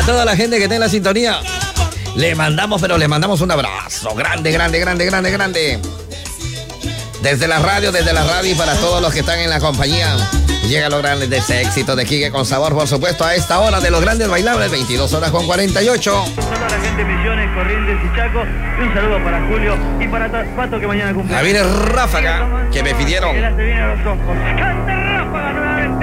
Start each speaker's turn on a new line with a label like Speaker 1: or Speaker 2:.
Speaker 1: toda la gente que está en la sintonía, le mandamos un abrazo grande. Desde la radio y para todos los que están en la compañía. Llega los grandes de ese éxito de Quique con sabor, por supuesto, a esta hora de los grandes bailables, 22:48.
Speaker 2: Un saludo a la gente de Misiones, Corrientes y Chaco. Y un saludo para Julio y para Pato, que mañana cumple.
Speaker 1: Ahí viene Ráfaga, que me pidieron.
Speaker 2: Que la se viene a los ojos. ¡Canta Ráfaga nuevamente!